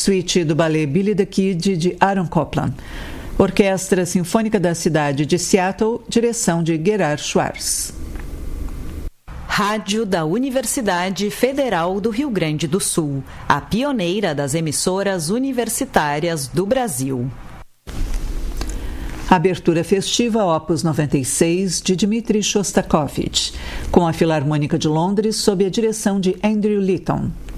Suíte do ballet Billy the Kid, de Aaron Copland. Orquestra Sinfônica da Cidade de Seattle, direção de Gerard Schwartz. Rádio da Universidade Federal do Rio Grande do Sul, a pioneira das emissoras universitárias do Brasil. Abertura festiva Opus 96, de Dmitri Shostakovich, com a Filarmônica de Londres sob a direção de Andrew Litton.